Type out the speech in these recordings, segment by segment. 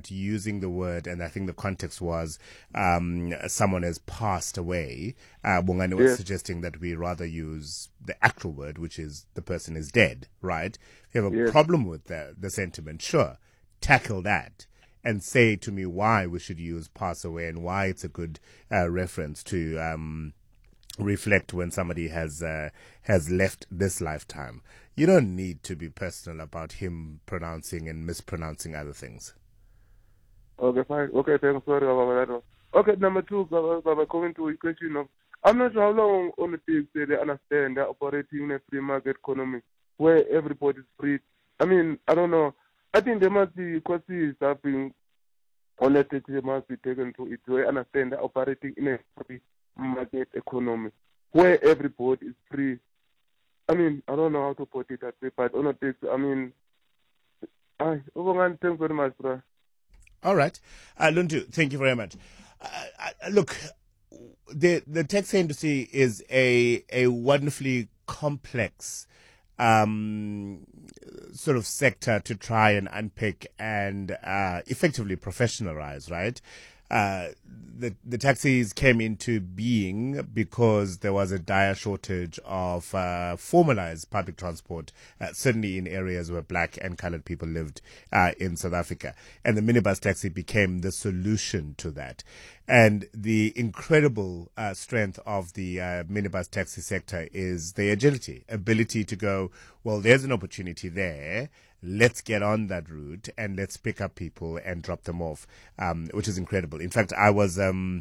not using the word, and I think the context was someone has passed away. Bongani was suggesting that we rather use the actual word, which is the person is dead, right? If you have a problem with the sentiment, sure, tackle that and say to me why we should use pass away and why it's a good reference to reflect when somebody has left this lifetime. You don't need to be personal about him pronouncing and mispronouncing other things. Okay, fine. Okay, thanks. Sorry about that. Okay, number two, coming to a question of, I'm not sure how long on the things they understand they're operating in a free market economy where everybody is free. I mean, I don't know. I think there must be courses that being honestly must be taken to it to understand they're operating in a free market economy where everybody is free. I mean, I don't know how to put it that way, but I mean, thanks very much, bro. All right. Lundu, thank you very much. Look, the taxi industry is a wonderfully complex sort of sector to try and unpick and effectively professionalize, right? The taxis came into being because there was a dire shortage of formalized public transport, certainly in areas where black and colored people lived in South Africa. And the minibus taxi became the solution to that. And the incredible strength of the minibus taxi sector is the ability to go, well, there's an opportunity there. Let's get on that route and let's pick up people and drop them off, which is incredible. In fact, I was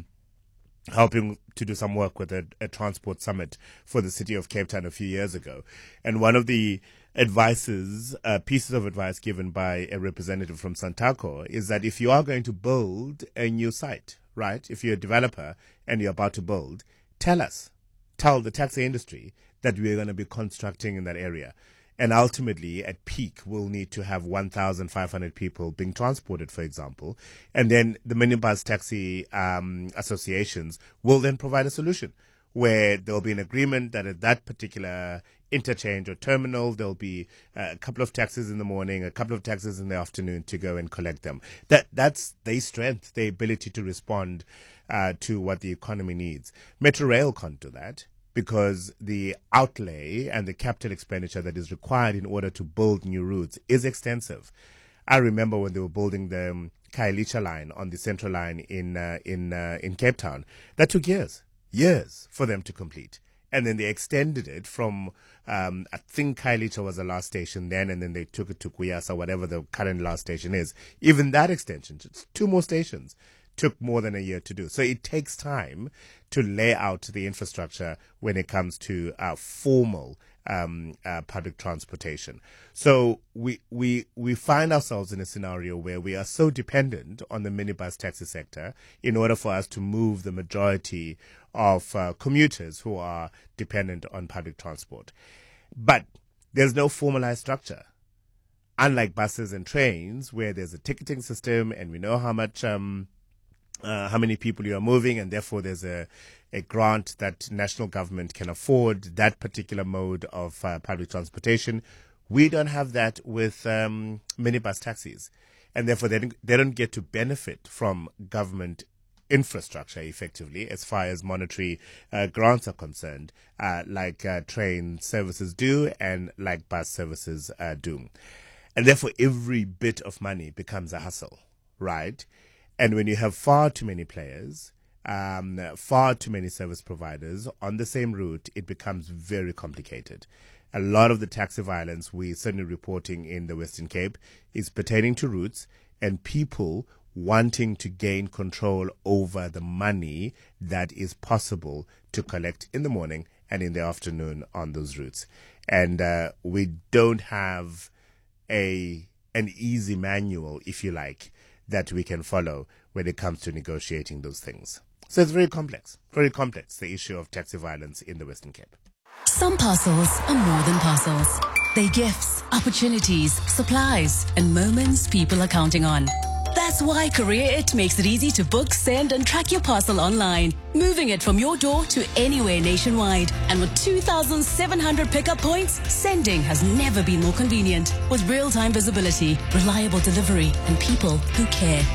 helping to do some work with a transport summit for the city of Cape Town a few years ago. And one of the pieces of advice given by a representative from Santaco is that if you are going to build a new site, right, if you're a developer and you're about to build, tell the taxi industry that we're going to be constructing in that area. And ultimately, at peak, we'll need to have 1,500 people being transported, for example. And then the minibus taxi associations will then provide a solution where there'll be an agreement that at that particular interchange or terminal, there'll be a couple of taxis in the morning, a couple of taxis in the afternoon to go and collect them. That's their strength, their ability to respond to what the economy needs. Metro Rail can't do that, because the outlay and the capital expenditure that is required in order to build new routes is extensive. I remember when they were building the Khayelitsha line on the Central Line in Cape Town. That took years for them to complete. And then they extended it from, I think Khayelitsha was the last station then, and then they took it to Kuyasa, whatever the current last station is. Even that extension, it's 2 more stations, took more than a year to do. So it takes time to lay out the infrastructure when it comes to formal public transportation. So we find ourselves in a scenario where we are so dependent on the minibus taxi sector in order for us to move the majority of commuters who are dependent on public transport. But there's no formalized structure. Unlike buses and trains, where there's a ticketing system and we know how many people you are moving, and therefore there's a grant that national government can afford that particular mode of public transportation. We don't have that with minibus taxis, and therefore they don't get to benefit from government infrastructure effectively as far as monetary grants are concerned, like train services do and like bus services do. And therefore every bit of money becomes a hustle, right? And when you have far too many players, far too many service providers on the same route, it becomes very complicated. A lot of the taxi violence we're certainly reporting in the Western Cape is pertaining to routes and people wanting to gain control over the money that is possible to collect in the morning and in the afternoon on those routes. And we don't have an easy manual, if you like, that we can follow when it comes to negotiating those things. So it's very complex, the issue of taxi violence in the Western Cape. Some parcels are more than parcels. They're gifts, opportunities, supplies, and moments people are counting on. That's why CourierIt makes it easy to book, send, and track your parcel online, moving it from your door to anywhere nationwide. And with 2,700 pickup points, sending has never been more convenient. With real-time visibility, reliable delivery, and people who care.